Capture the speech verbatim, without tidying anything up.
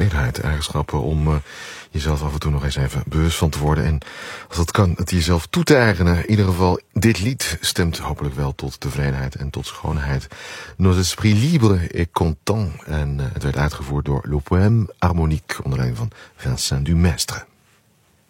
tevredenheid. Eigenschappen om uh, jezelf af en toe nog eens even bewust van te worden. En als dat kan, het jezelf toe te eigenen. In ieder geval, dit lied stemt hopelijk wel tot tevredenheid en tot schoonheid. Nos esprits libres et contents. En uh, het werd uitgevoerd door Le Poème Harmonique, onder leiding van Vincent Dumestre.